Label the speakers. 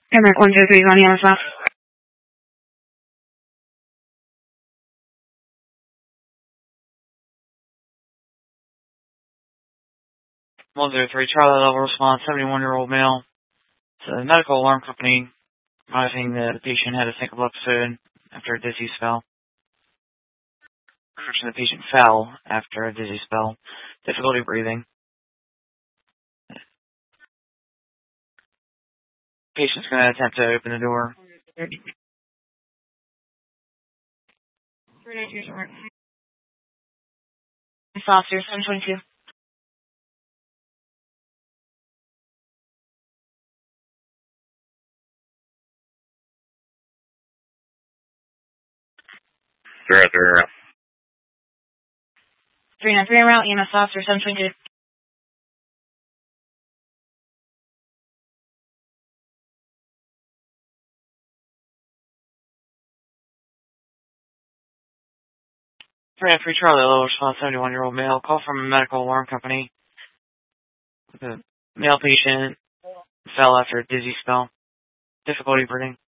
Speaker 1: Emirates 103 on EMS.
Speaker 2: 103, Charlie level response, 71-year-old male. It's a medical alarm company advising that the patient had a syncopal episode after a dizzy spell. The patient fell after a dizzy spell. Difficulty breathing. Patient's going to attempt to open the door.
Speaker 1: Officer 722.
Speaker 3: They're out there.
Speaker 1: 393 route, EMS officer 722.
Speaker 2: Free Charlie level response, 71-year-old male. Call from a medical alarm company. The male patient fell after a dizzy spell. Difficulty breathing.